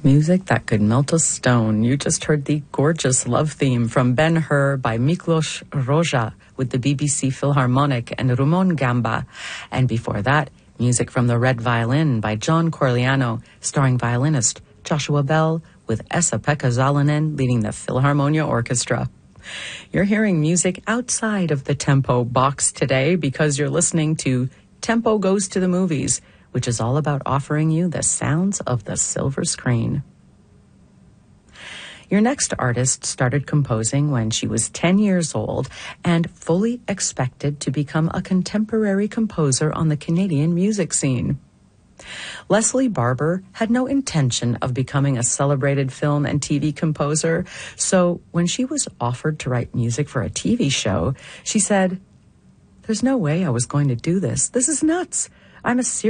Music that could melt a stone. You just heard the gorgeous love theme from Ben-Hur by Miklos Rozsa with the BBC Philharmonic and Rumon Gamba. And before that, music from The Red Violin by John Corigliano, starring violinist Joshua Bell with Esa-Pekka Salonen leading the Philharmonia Orchestra. You're hearing music outside of the Tempo box today because you're listening to Tempo Goes to the Movies, which is all about offering you the sounds of the silver screen. Your next artist started composing when she was 10 years old and fully expected to become a contemporary composer on the Canadian music scene. Leslie Barber had no intention of becoming a celebrated film and TV composer, so when she was offered to write music for a TV show, she said, "There's no way I was going to do this. This is nuts. I'm a serious